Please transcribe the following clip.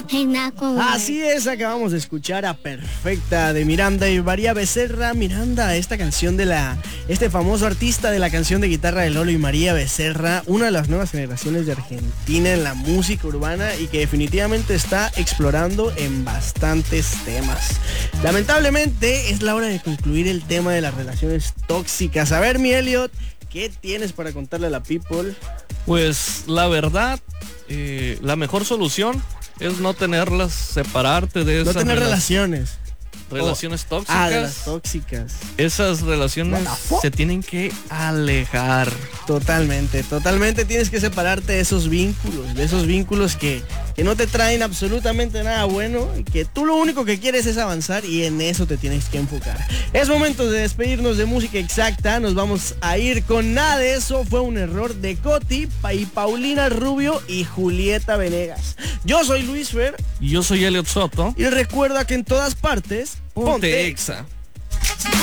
Así es, acabamos de escuchar a Perfecta de Miranda y María Becerra. Miranda, esta canción de este famoso artista de la canción de guitarra de Lolo y María Becerra, una de las nuevas generaciones de Argentina en la música urbana y que definitivamente está explorando en bastantes temas. Lamentablemente es la hora de concluir el tema de las relaciones tóxicas. A ver, mi Elliot, ¿qué tienes para contarle a la people? Pues la verdad, la mejor solución es no tenerlas, separarte de esas. No tener relaciones tóxicas. De las tóxicas. Esas relaciones se tienen que alejar. Totalmente tienes que separarte de esos vínculos que no te traen absolutamente nada bueno, y que tú lo único que quieres es avanzar y en eso te tienes que enfocar. Es momento de despedirnos de Música Exacta, nos vamos a ir con Nada de Eso, fue un error de Coti y Paulina Rubio y Julieta Venegas. Yo soy Luis Fer. Y yo soy Elliot Soto. Y recuerda que en todas partes, ponte Exa.